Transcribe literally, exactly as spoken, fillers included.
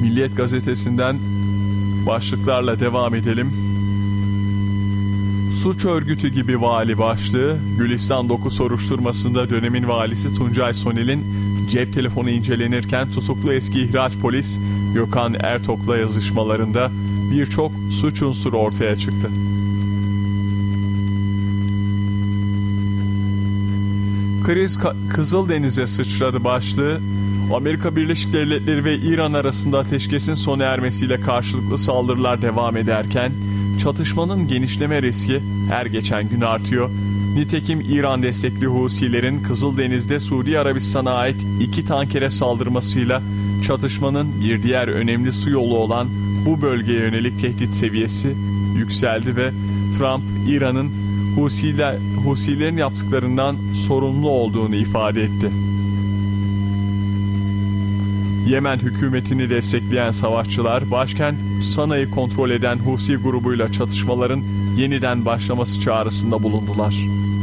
Milliyet gazetesinden başlıklarla devam edelim. Suç örgütü gibi vali başlığı. Gülistan Doku soruşturmasında dönemin valisi Tuncay Sonel'in cep telefonu incelenirken tutuklu eski ihraç polis Gökhan Ertok'la yazışmalarında birçok suç unsuru ortaya çıktı. Kriz Kızıldeniz'e sıçradı başlığı. Amerika Birleşik Devletleri ve İran arasında ateşkesin sona ermesiyle karşılıklı saldırılar devam ederken çatışmanın genişleme riski her geçen gün artıyor. Nitekim İran destekli Husilerin Kızıldeniz'de Suudi Arabistan'a ait iki tankere saldırmasıyla çatışmanın bir diğer önemli su yolu olan bu bölgeye yönelik tehdit seviyesi yükseldi ve Trump, İran'ın Husiler, Husilerin yaptıklarından sorumlu olduğunu ifade etti. Yemen hükümetini destekleyen savaşçılar, başkent Sana'yı kontrol eden Husi grubuyla çatışmaların yeniden başlaması çağrısında bulundular.